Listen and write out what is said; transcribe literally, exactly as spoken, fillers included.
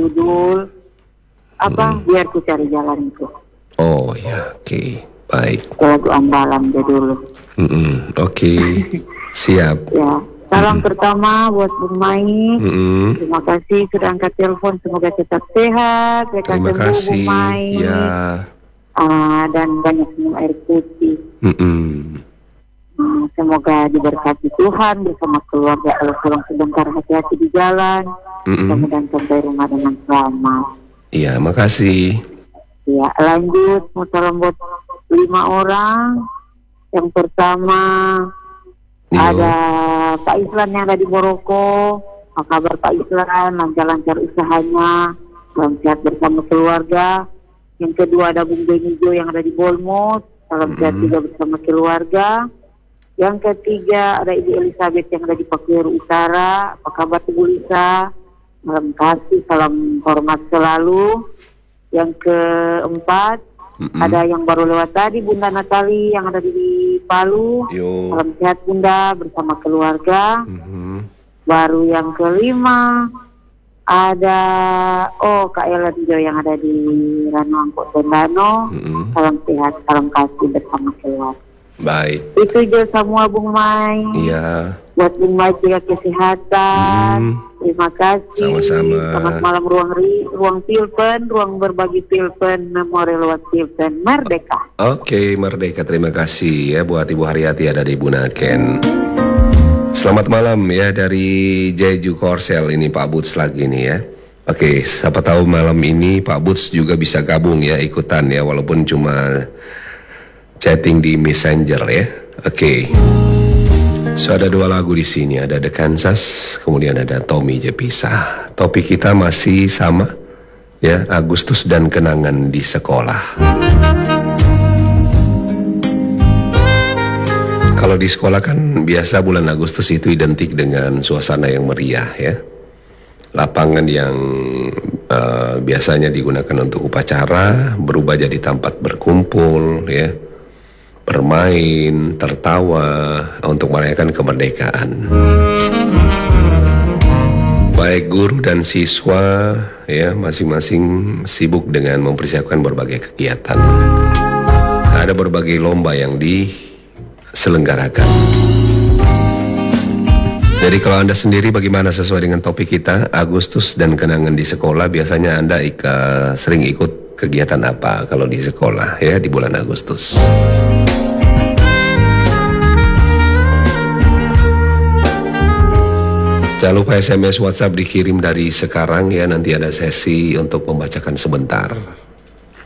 judul apa? Hmm. Biar ku cari jalan itu. Oh ya, oke, okay. Baik. Lagu andalan dia dulu. Oke, okay. Siap. Ya, salam mm-mm. pertama buat Bung Mai. Mm-mm. Terima kasih sudah angkat telepon. Semoga tetap sehat. Terima kasih. Bung Mai. Ya. Uh, dan banyak minum air putih. Mm-mm. Uh, semoga diberkati Tuhan bersama keluarga. Kalau pulang sebentar hati-hati di jalan. Kemudian sampai rumah dengan selamat. Iya, makasih. Ya, lanjut mau salam buat lima orang. Yang pertama Yo. ada Pak Islan yang ada di Moroko. Apa kabar Pak Islan? Lancar-lancar usahanya, salam sehat bersama keluarga. Yang kedua ada Bung Benijo yang ada di Bolmos, salam sehat mm-hmm. juga bersama keluarga. Yang ketiga ada Ibu Elizabeth yang ada di Pakuero Utara. Apa kabar Ibu Lisa? Salam kasih, salam hormat selalu. Yang keempat mm-hmm. ada yang baru lewat tadi Bunda Natali yang ada di Palu. Yo. Salam sehat Bunda bersama keluarga. Mm-hmm. Baru yang kelima ada oh Kak Ellen Jo yang ada di Rano Angkot Tendano. Mm-hmm. Salam sehat, salam kasih bersama keluarga. Baik. Itu aja semua Bung Mai. Iya. Buat Bung Mai jaga kesehatan. Hmm. Terima kasih. Sama-sama. Selamat malam ruang ri, ruang Pilpen, ruang berbagi Pilpen, memori lewat Pilpen, Merdeka. Oke, okay, Merdeka. Terima kasih ya buat Ibu Haryati ada di Bunaken. Selamat malam ya dari Jeju Korsel ini Pak Buts lagi nih ya. Oke, okay, siapa tahu malam ini Pak Buts juga bisa gabung ya ikutan ya walaupun cuma chatting di Messenger ya. Oke. Okay. So ada dua lagu di sini, ada The Kansas, kemudian ada Tommy Jepisa. Topik kita masih sama ya, Agustus dan kenangan di sekolah. Kalau di sekolah kan biasa bulan Agustus itu identik dengan suasana yang meriah ya. Lapangan yang uh, biasanya digunakan untuk upacara berubah jadi tempat berkumpul ya. Bermain, tertawa untuk merayakan kemerdekaan. Baik guru dan siswa ya masing-masing sibuk dengan mempersiapkan berbagai kegiatan. Ada berbagai lomba yang diselenggarakan. Jadi kalau Anda sendiri bagaimana sesuai dengan topik kita Agustus dan kenangan di sekolah, biasanya Anda ika, sering ikut kegiatan apa kalau di sekolah ya di bulan Agustus? Jangan lupa S M S WhatsApp dikirim dari sekarang ya, nanti ada sesi untuk membacakan sebentar.